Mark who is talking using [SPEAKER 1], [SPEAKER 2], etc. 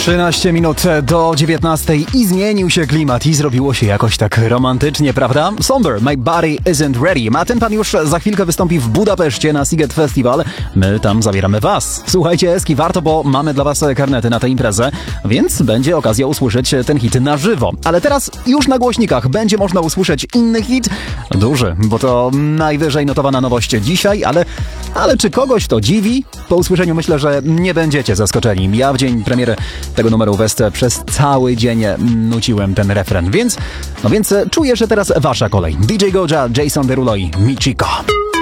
[SPEAKER 1] 13 minut do 19 i zmienił się klimat i zrobiło się jakoś tak romantycznie, prawda? Somber, My Body Isn't Ready. A ten pan już za chwilkę wystąpi w Budapeszcie na Sziget Festival. My tam zabieramy was. Słuchajcie, Eski, warto, bo mamy dla was karnety na tę imprezę, więc będzie okazja usłyszeć ten hit na żywo. Ale teraz już na głośnikach będzie można usłyszeć inny hit. Duży, bo to najwyżej notowana nowość dzisiaj, ale czy kogoś to dziwi? Po usłyszeniu myślę, że nie będziecie zaskoczeni. Ja w dzień premiery tego numeru West przez cały dzień nuciłem ten refren, więc czuję, że teraz wasza kolej. DJ Goja, Jason Derulo i Michiko.